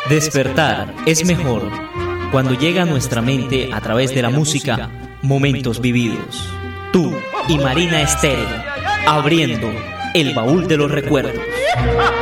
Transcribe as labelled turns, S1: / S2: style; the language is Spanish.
S1: Despertar es mejor cuando llega a nuestra mente a través de la música momentos vividos. Tú y Marina Estéreo, abriendo el baúl de los recuerdos.